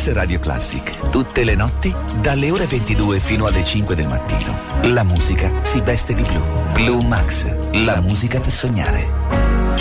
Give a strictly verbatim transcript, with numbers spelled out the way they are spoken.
Max Radio Classic. Tutte le notti, dalle ore ventidue fino alle cinque del mattino. La musica si veste di blu. Blue Max, la musica per sognare.